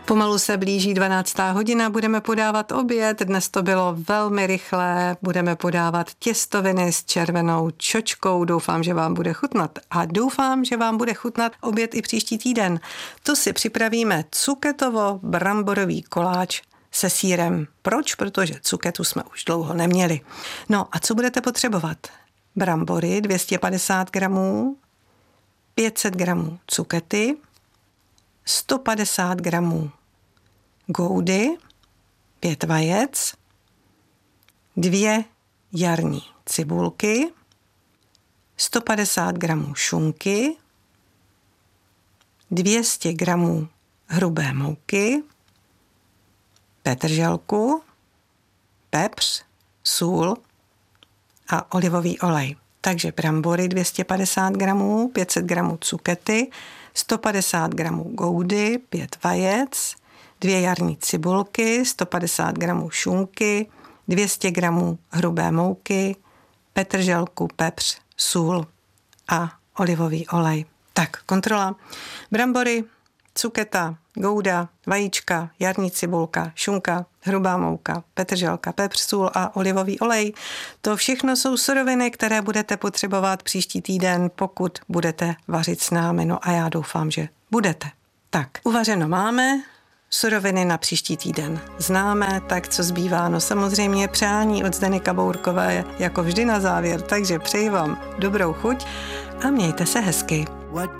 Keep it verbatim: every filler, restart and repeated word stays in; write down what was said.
Pomalu se blíží dvanáctá hodina, budeme podávat oběd. Dnes to bylo velmi rychlé, budeme podávat těstoviny s červenou čočkou. Doufám, že vám bude chutnat a doufám, že vám bude chutnat oběd i příští týden. Tu si připravíme cuketovo-bramborový koláč se sýrem. Proč? Protože cuketu jsme už dlouho neměli. No a co budete potřebovat? Brambory dvě stě padesát gramů, pět set gramů cukety, sto padesát gramů goudy, pět vajec, dvě jarní cibulky, sto padesát gramů šunky, dvě stě gramů hrubé mouky, petrželku, pepř, sůl a olivový olej. Takže brambory dvě stě padesát gramů, pět set gramů cukety, sto padesát gramů goudy, pět vajec, dvě jarní cibulky, sto padesát gramů šunky, dvě stě gramů hrubé mouky, petrželku, pepř, sůl a olivový olej. Tak, kontrola. Brambory, cuketa, gouda, vajíčka, jarní cibulka, šunka, hrubá mouka, petrželka, pepř, sůl a olivový olej. To všechno jsou suroviny, které budete potřebovat příští týden, pokud budete vařit s námi. No a já doufám, že budete. Tak, uvařeno máme, suroviny na příští týden známe, tak co zbývá? No samozřejmě přání od Zdeny Kabourkové jako vždy na závěr, takže přeji vám dobrou chuť a mějte se hezky.